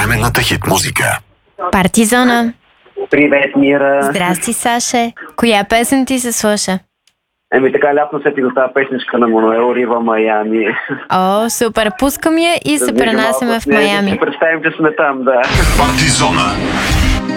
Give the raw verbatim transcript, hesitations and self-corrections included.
съвременната хит музика. Партизона. Привет, Мира. Здрасти, Саше. Коя песен ти се слуша? Еми така лятно се ти до тази песничка на Мануел Рива Майами. О, супер. Пускам я и се пренасяме в Майами. Да си представим, че сме там, да. Партизона.